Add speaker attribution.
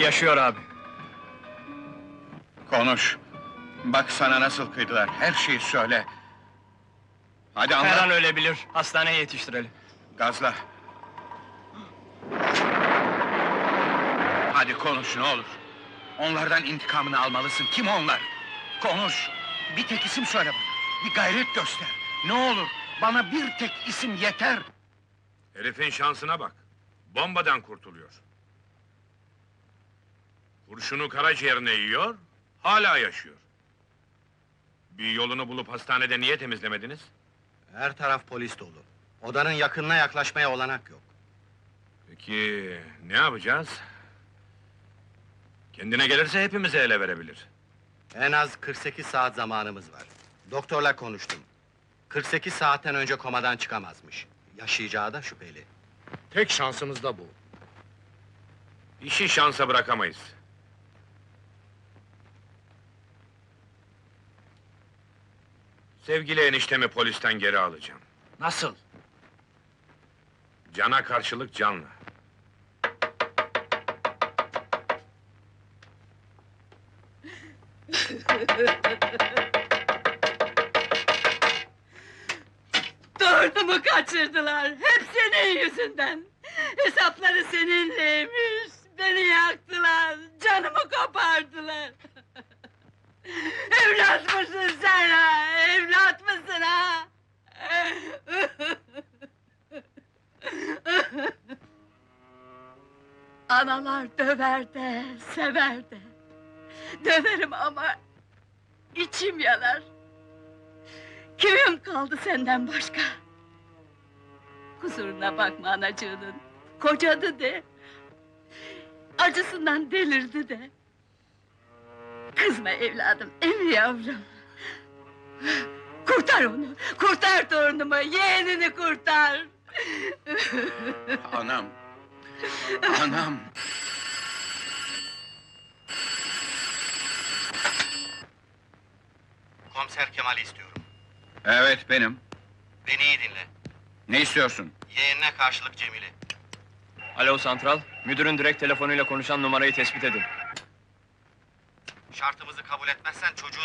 Speaker 1: Yaşıyor abi.
Speaker 2: Konuş. Bak sana nasıl kıydılar, her şeyi söyle. Hadi
Speaker 1: Her an
Speaker 2: anlat,
Speaker 1: ölebilir. Hastaneye yetiştirelim.
Speaker 2: gazla. Hadi konuş ne olur. Onlardan intikamını almalısın, kim onlar? Konuş! Bir tek isim söyle bana, bir gayret göster. Ne olur, bana bir tek isim yeter!
Speaker 3: Herifin şansına bak. Bombadan kurtuluyor. Kurşunu karaciğerine yiyor, hala yaşıyor. Bir yolunu bulup hastanede niye temizlemediniz?
Speaker 4: Her taraf polis dolu. Odanın yakınına yaklaşmaya olanak yok.
Speaker 3: Peki ne yapacağız? Kendine gelirse hepimizi ele verebilir.
Speaker 4: En az 48 saat zamanımız var. Doktorla konuştum. 48 saatten önce komadan çıkamazmış. Yaşayacağı da şüpheli.
Speaker 5: Tek şansımız da bu.
Speaker 3: İşi şansa bırakamayız. Sevgili eniştemi polisten geri alacağım.
Speaker 2: Nasıl?
Speaker 3: Cana karşılık canla.
Speaker 6: Torunumu kaçırdılar, hep senin yüzünden! Hesapları seninleymiş, beni yaktılar, canımı kopardılar! Evlat mısın sen ha? Evlat mısın ha? Analar döver de, sever de. Döverim ama içim yanar. Kimim kaldı senden başka? Kusuruna bakma anacığının, kocadı de. Acısından delirdi de. Kızma evladım, emmi yavrum. Kurtar onu, kurtar torunumu, yeğenini kurtar!
Speaker 2: Anam! Anam!
Speaker 4: Komiser Kemal'i istiyorum.
Speaker 2: Evet, benim.
Speaker 4: Beni iyi dinle.
Speaker 2: Ne istiyorsun?
Speaker 4: Yeğenine karşılık Cemil'i.
Speaker 1: Alo santral, müdürün direkt telefonuyla konuşan numarayı tespit edin.
Speaker 4: Şartımızı kabul etmezsen çocuğun